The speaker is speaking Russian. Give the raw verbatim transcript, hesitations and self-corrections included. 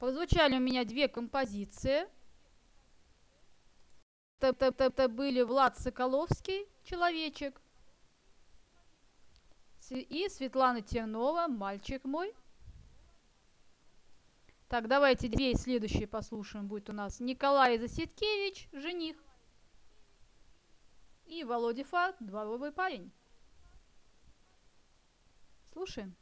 Прозвучали у меня две композиции. Это были Влад Соколовский «Человечек» и Светлана Тернова «Мальчик мой». Так, давайте две следующие послушаем. Будет у нас Николай Засидкевич «Жених» и Володя Фа «Дворовый парень». Слушаем.